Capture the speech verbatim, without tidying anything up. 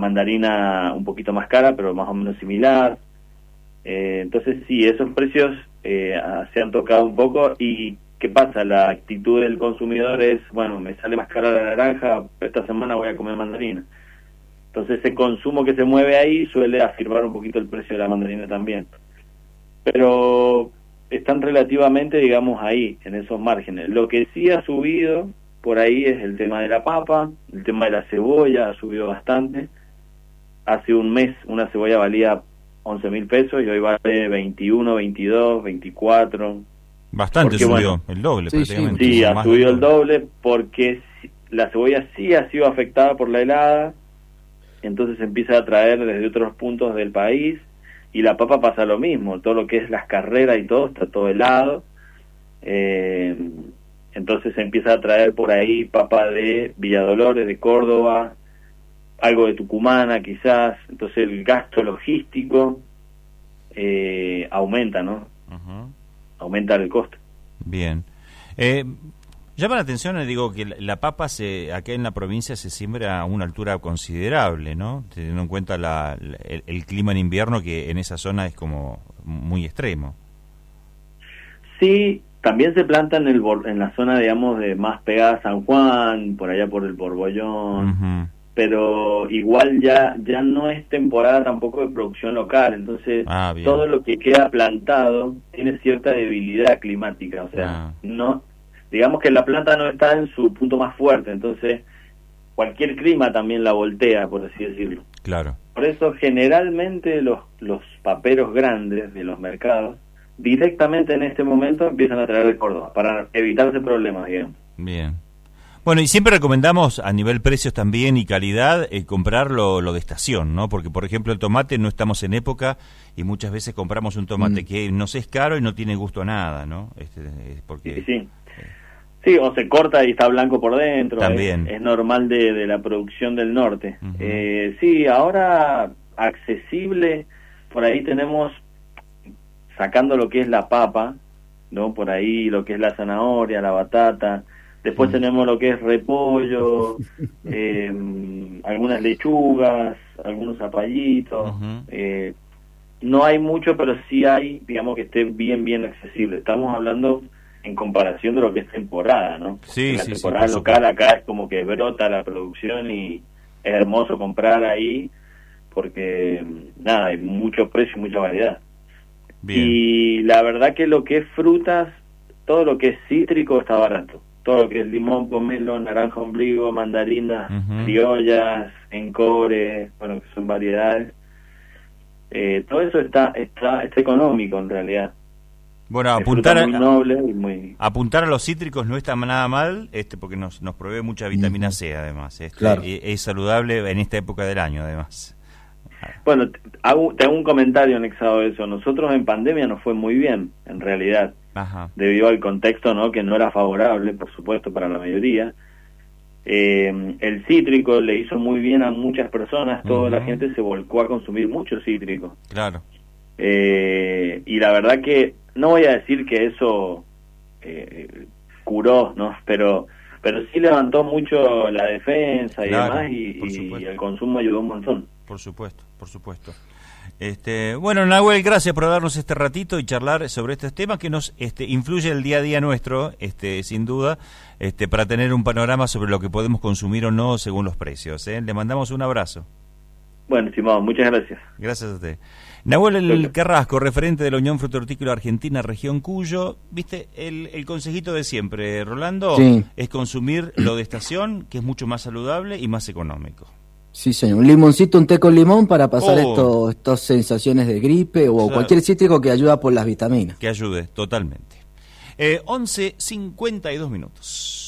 mandarina un poquito más cara, pero más o menos similar. Eh, entonces sí, esos precios eh, se han tocado un poco. ¿Y qué pasa? La actitud del consumidor es, bueno, me sale más cara la naranja, esta semana voy a comer mandarina. Entonces ese consumo que se mueve ahí suele afirmar un poquito el precio de la mandarina también. Pero están relativamente, digamos, ahí, en esos márgenes. Lo que sí ha subido por ahí es el tema de la papa, el tema de la cebolla ha subido bastante. Hace un mes una cebolla valía once mil pesos y hoy vale veintiuno, veintidós, veinticuatro. Bastante porque, subió, bueno, el doble sí, prácticamente. Sí, ha más subido el doble porque la cebolla sí ha sido afectada por la helada, entonces se empieza a traer desde otros puntos del país, y la papa pasa lo mismo, todo lo que es las carreras y todo, está todo helado, eh, entonces se empieza a traer por ahí papa de Villadolores, de Córdoba, algo de Tucumana quizás, entonces el gasto logístico eh, aumenta, ¿no? Uh-huh. Aumenta el costo. Bien. Eh, llama la atención, digo, que la papa se, acá en la provincia se siembra a una altura considerable, ¿no? Teniendo en cuenta la, la, el, el clima en invierno, que en esa zona es como muy extremo. Sí, también se planta en, el, en la zona, digamos, de más pegada a San Juan, por allá por el Borbollón, uh-huh. Pero igual ya ya no es temporada tampoco de producción local, entonces ah, todo lo que queda plantado tiene cierta debilidad climática, o sea, ah. no, digamos que la planta no está en su punto más fuerte, entonces cualquier clima también la voltea, por así decirlo. Claro. Por eso generalmente los los paperos grandes de los mercados directamente en este momento empiezan a traer de Córdoba para evitarse problemas, digamos. Bien. Bueno, y siempre recomendamos a nivel precios también y calidad eh, comprar lo, lo de estación, ¿no? Porque, por ejemplo, el tomate no estamos en época y muchas veces compramos un tomate mm. que nos es caro y no tiene gusto a nada, ¿no? Este, es porque sí, sí. Sí, o se corta y está blanco por dentro. También. Es, es normal de, de la producción del norte. Uh-huh. Eh, sí, ahora accesible, por ahí tenemos, sacando lo que es la papa, ¿no? Por ahí lo que es la zanahoria, la batata. Después tenemos lo que es repollo, eh, algunas lechugas, algunos zapallitos. Uh-huh. Eh, no hay mucho, pero sí hay, digamos, que esté bien, bien accesible. Estamos hablando en comparación de lo que es temporada, ¿no? Sí, la sí, temporada sí, local acá es como que brota la producción y es hermoso comprar ahí porque, nada, hay mucho precio y mucha variedad. Bien. Y la verdad que lo que es frutas, todo lo que es cítrico está barato. Todo lo que es limón, pomelo, naranja ombligo, mandarinas, uh-huh. criollas, encore, bueno, que son variedades. Eh, todo eso está, está está económico en realidad. Bueno, apuntar a, muy noble y muy... apuntar a los cítricos no está nada mal, este porque nos nos provee mucha vitamina C además. Este, claro. es, es saludable en esta época del año además. Bueno, te hago, te hago un comentario anexado a eso. Nosotros en pandemia nos fue muy bien, en realidad. Ajá. Debido al contexto, ¿no? Que no era favorable, por supuesto, para la mayoría. Eh, el cítrico le hizo muy bien a muchas personas, toda uh-huh. la gente se volcó a consumir mucho cítrico. Claro. Eh, y la verdad que, no voy a decir que eso eh, curó, ¿no? Pero pero sí levantó mucho la defensa y claro, demás, y, y el consumo ayudó un montón. Por supuesto, por supuesto. Este, bueno, Nahuel, gracias por darnos este ratito y charlar sobre estos temas que nos este, influye el día a día nuestro, este, sin duda, este, para tener un panorama sobre lo que podemos consumir o no según los precios. ¿eh? Le mandamos un abrazo. Bueno, estimado, muchas gracias. Gracias a usted. Nahuel el Carrasco, referente de la Unión Frutícola Argentina, región Cuyo. Viste, el, el consejito de siempre, Rolando, sí. es consumir lo de estación, que es mucho más saludable y más económico. Sí, señor. Un limoncito, un té con limón para pasar oh. estos, estas sensaciones de gripe o claro. cualquier cítrico que ayuda por las vitaminas. Que ayude, totalmente. Eh, once cincuenta y dos minutos.